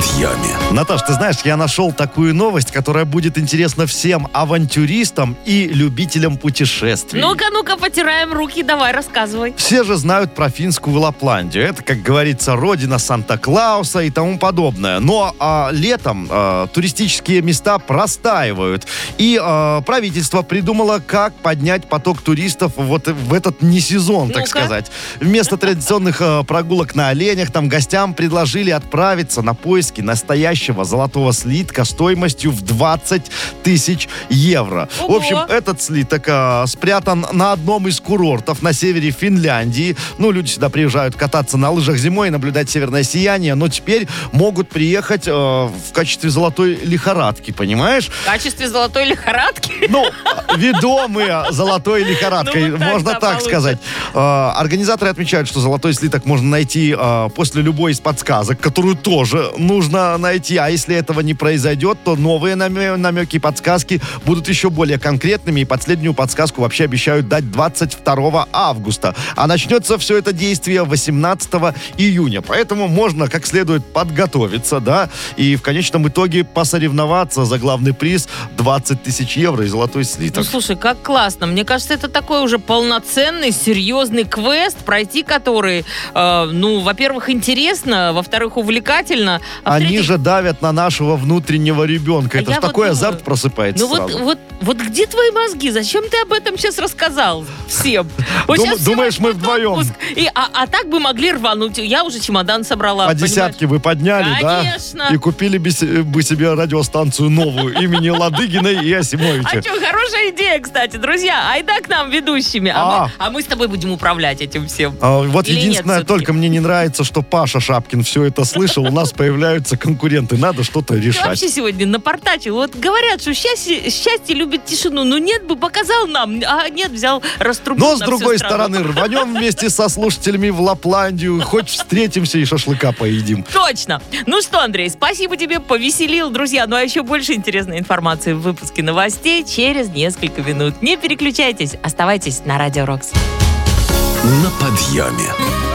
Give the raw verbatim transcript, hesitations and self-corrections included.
подъеме. Наташ, ты знаешь, я нашел такую новость, которая будет интересна всем авантюристам и любителям путешествий. Ну-ка, ну-ка, потираем руки, давай, рассказывай. Все же знают про финскую Лапландию. Это, как говорится, родина Санта-Клауса и тому подобное. Но а, летом а, туристические места простаивают. И а, правительство придумало, как поднять поток туристов вот в этот несезон, так Ну-ка. сказать. Вместо традиционных а, прогулок на оленях, там гостям предложили отправиться на поиски настоящего золотого слитка стоимостью в двадцать тысяч евро. Ого. В общем, этот слиток а, спрятан на одном из курортов на севере Финляндии. Ну, люди сюда приезжают кататься на лыжах зимой и наблюдать северное сияние, но теперь могут приехать э, в качестве золотой лихорадки, понимаешь? В качестве золотой лихорадки? Ну, ведомые золотой лихорадкой, Ну, вот так, можно да, так получится. сказать. Э, Организаторы отмечают, что золотой слиток можно найти э, после любой из подсказок, которую тоже нужно найти. А если этого не произойдет, то новые наме- намеки и подсказки будут еще более конкретными. И последнюю подсказку вообще обещают дать двадцать второго августа. А начнется все это действие восемнадцатого июня. Поэтому можно как следует подготовиться, да, и в конечном итоге посоревноваться за главный приз двадцать тысяч евро и золотой Ну, слиток. слушай, как классно. Мне кажется, это такой уже полноценный, серьезный квест, пройти который, э, ну, во-первых, интересно, во-вторых, увлекательно. А Они в-третьих, же давят на нашего внутреннего ребенка. А Это я ж вот такой думаю, азарт просыпается Ну сразу. вот, вот, вот где твои мозги? Зачем ты об этом сейчас рассказал всем? Вот Дум- щас все думаешь, мы возьмут вдвоем? отпуск. И, а, а так бы могли рвануть. Я уже чемодан собрала. По понимаешь? десятке вы подняли, Конечно. да? И купили бы се- бы себе радиостанцию новую имени Ладыгиной и А Асимовича. что, хорошая идея, кстати, друзья. Айда к нам ведущими. А, А. мы, а мы с тобой будем управлять этим всем. А, вот Или нет единственное, все-таки? только мне не нравится, что Паша Шапкин все это слышал. У нас появляются конкуренты. Надо что-то Ты решать. вообще сегодня напортачил. Вот говорят, что счастье, счастье любит тишину. Ну нет бы показал нам, а нет, взял, раструбил Но, с на другой всю страну. стороны, рванем вместе со слушателями в Лапландию. Хоть встретимся и шашлыка поедим. Точно. Ну что, Андрей, спасибо тебе, повеселил, друзья. Ну а еще больше интересной информации в выпуске новостей через несколько минут. Не переключайтесь, оставайтесь на Радио Рокс. На подъеме.